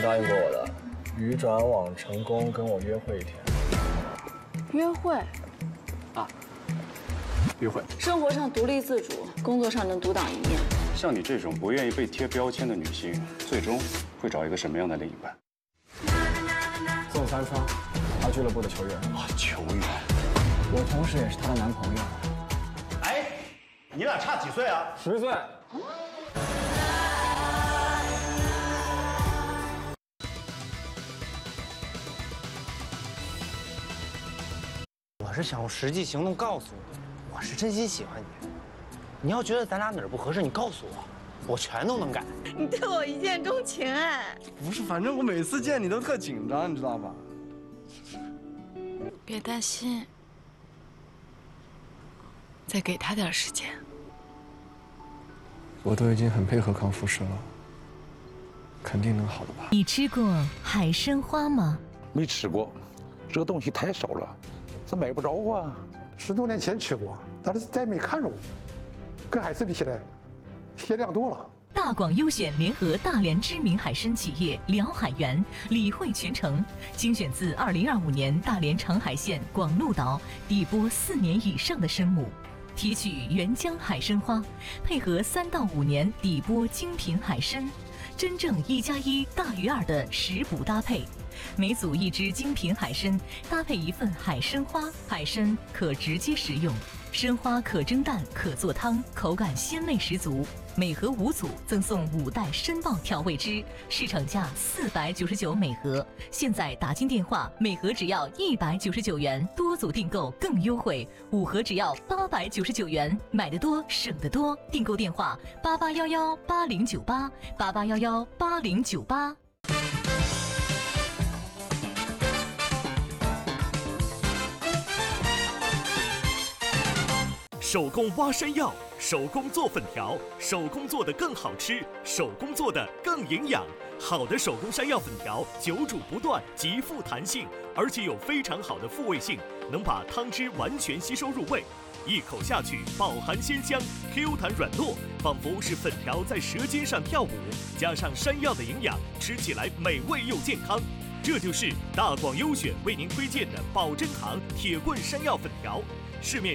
答应过我的，鱼转网成功跟我约会一天。 约会？ 啊，约会。 生活上独立自主，工作上能独当一面。 像你这种不愿意被贴标签的女性，最终会找一个什么样的另一半？ 宋三双，他俱乐部的球员。 啊，球员。 我同时也是她的男朋友。 哎，你俩差几岁啊 ？10岁。 我是想用实际行动告诉你，我是真心喜欢你。你要觉得咱俩哪儿不合适，你告诉我，我全都能改。 你对我一见钟情哎？ 不是，反正我每次见你都特紧张，你知道吧？ 别担心，再给他点时间。 我都已经很配合康复师了，肯定能好的吧？ 你吃过海参花吗？ 没吃过，这个东西太少了，这买不着啊。 10多年前吃过，但是再没看着过，跟海参比起来，鲜量多了。 大广优选联合大连知名海参企业辽海源理会全程，精选自2025年大连长海县广鹿岛底波4年以上的生母，提取原浆海参花，配合3到5年底波精品海参，真正1+1大于2的食补搭配。每组1只精品海参，搭配1份海参花。海参可直接食用，参花可蒸蛋，可做汤，口感鲜味十足。每盒5组赠送5袋参爆调味汁，市场价499每盒，现在打进电话，每盒只要199元，多组订购更优惠，5盒只要899元，买得多省得多。订购电话88118098，88118098。 手工挖山药，手工做粉条，手工做的更好吃，手工做的更营养。好的手工山药粉条，久煮不断，极富弹性，而且有非常好的复味性，能把汤汁完全吸收入味。一口下去，饱含鲜香，Q 弹软糯，仿佛是粉条在舌尖上跳舞。加上山药的营养，吃起来美味又健康。这就是大广优选为您推荐的保真堂铁棍山药粉条。市面